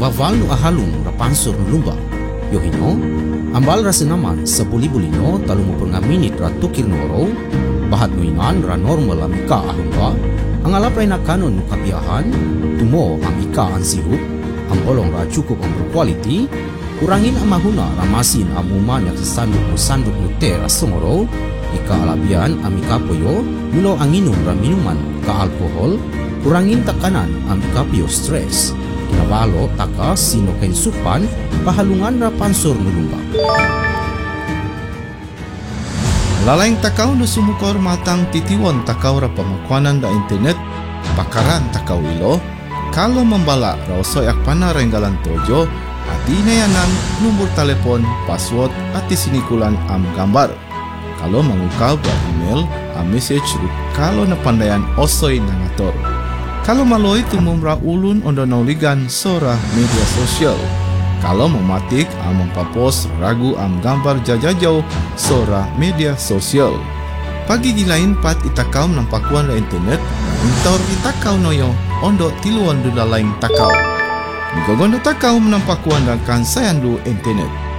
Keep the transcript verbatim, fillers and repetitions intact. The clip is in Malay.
baval no ahalong rapansor no lumba. Yohino, ambal rasa naman sa buli-buli no talumupur nga minit ra tukir noro, bahat no inan ra normal ang ika ahumba, ang alapray na kanon no kabiyahan, tumo ang ika ang sihup, ang bolong ra cukup ang berquality, kurangin ang mahuna ramasin ang mumanyak sa sanduk no sanduk no ter asongoro, ika alabian ang ikapoyo, nulo ang inum ra minuman ka alkohol, kurangin takanan ang ikapoyo stress. Kinabalo taka sino kain supan pahalungan ra pansor no lumba. Lalaing takaw no sumukor matang titiwon takaw ra pamakuanan da internet, bakaran takaw ilo, kalau membala raw soy akpana renggalan tojo, ati nayanan nomor telepon, password ati sinikulan am gambar. Kalau mengukau da email, am message kalau napandayan osoy nangator. Kalau maloy tumumra ulun ondo nauligan sora media sosial. Kalau mematik am mempapos ragu am gambar jajajau sora media sosial. Pagi gilain pat itakau nampakuan da internet, intor itakau noyo ondo tiluan dula lain takau. Migogondo takau menampakuan da kansayan du internet.